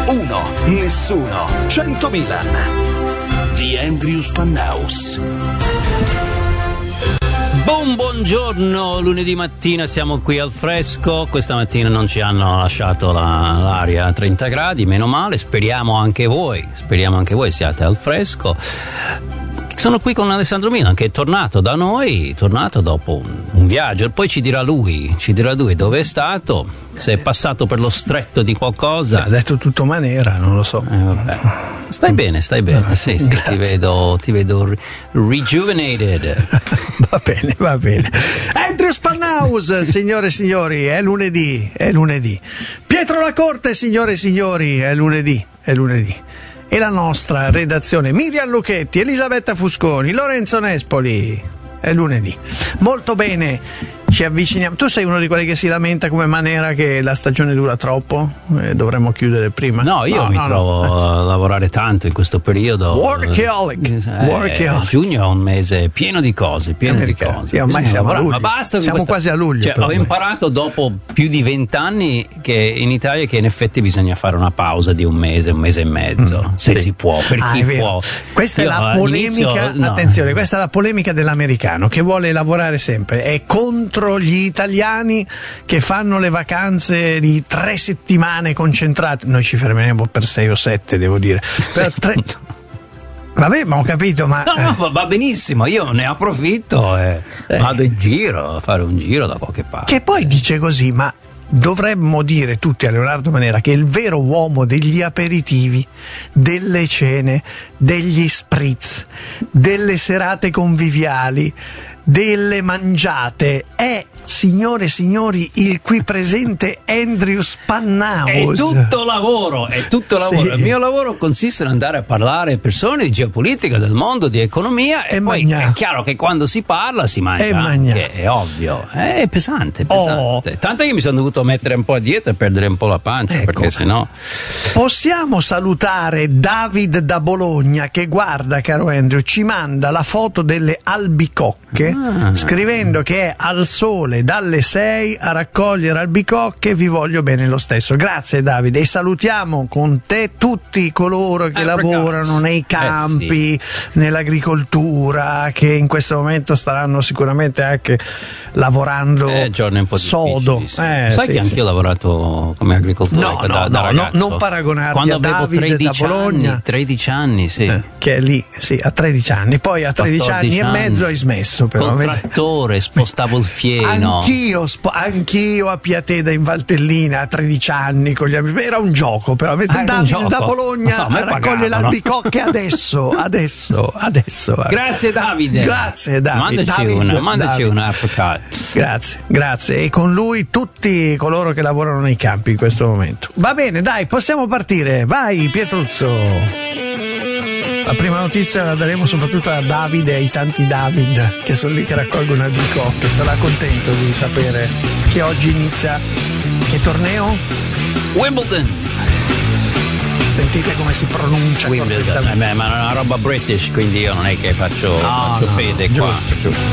1, nessuno, 100.000. The Andrew Spannaus. Buongiorno, lunedì mattina siamo qui al fresco. Questa mattina non ci hanno lasciato l'aria a 30 gradi, meno male. Speriamo anche voi siate al fresco. Sono qui con Alessandro Milan, che è tornato da noi, dopo un viaggio. Poi ci dirà lui dove è stato, se è passato per lo stretto di qualcosa. Ha detto tutto Manera, non lo so. Vabbè. Stai bene, sì, ti vedo rejuvenated. Va bene. Andrew Spannaus, signore e signori, è lunedì. Pietro Lacorte, signore e signori, è lunedì. E la nostra redazione, Miriam Lucchetti, Elisabetta Fusconi, Lorenzo Nespoli, è lunedì. Molto bene, ci avviciniamo. Tu sei uno di quelli che si lamenta come Manera che la stagione dura troppo? Dovremmo chiudere prima? No, io mi trovo a lavorare tanto in questo periodo. Workaholic. Giugno è un mese pieno di cose. Io ormai siamo a luglio. Ma basta, siamo quasi a luglio. Ho imparato dopo più di 20 anni che in Italia che in effetti bisogna fare una pausa di un mese e mezzo, se si può, per chi può. Questa è la polemica, attenzione, questa è la polemica dell'americano che vuole lavorare sempre, è contro gli italiani che fanno le vacanze di 3 settimane concentrate. Noi ci fermeremo per 6 o 7, devo dire. Per 3... Vabbè, ma ho capito, ma... No, va benissimo, io ne approfitto e vado in giro, a fare un giro da qualche parte. Che poi dice così, ma dovremmo dire tutti a Leonardo Manera che il vero uomo degli aperitivi, delle cene, degli spritz, delle serate conviviali, delle mangiate è, signore e signori, il qui presente Andrew Spannaus. È tutto lavoro. Sì. Il mio lavoro consiste in andare a parlare a persone di geopolitica, del mondo, di economia e poi è chiaro che quando si parla si mangia anche, è ovvio. È pesante. Tanto che mi sono dovuto mettere un po' a dieta e perdere un po' la pancia, perché sennò... Possiamo salutare David da Bologna che, guarda, caro Andrew, ci manda la foto delle albicocche scrivendo che è al sole dalle 6 a raccogliere albicocche. Vi voglio bene lo stesso. Grazie Davide, e salutiamo con te tutti coloro che lavorano nei campi, nell'agricoltura, che in questo momento staranno sicuramente anche lavorando giorni un po' sodo. Sai che anch'io ho lavorato come agricoltore da ragazzo. Non paragonarti quando a Davide da Bologna. 13 anni, sì. Che è lì, a 13 anni. Poi a 13 anni e mezzo hai smesso. Però. Con trattore, spostavo il fieno. Anch'io a Piateda in Valtellina a 13 anni con gli amici. Era un gioco, però Davide da Bologna raccoglie l'albicocche adesso. Grazie Davide. Mandaci una uppercut. Grazie. E con lui tutti coloro che lavorano nei campi in questo momento. Va bene, dai, possiamo partire. Vai Pietruzzo. La prima notizia la daremo soprattutto a Davide e ai tanti David che sono lì che raccolgono albicocche. Sarà contento di sapere che oggi inizia che torneo? Wimbledon. Sentite come si pronuncia Wimbledon. Ma è una roba British, quindi io non è che faccio fede qua. Giusto.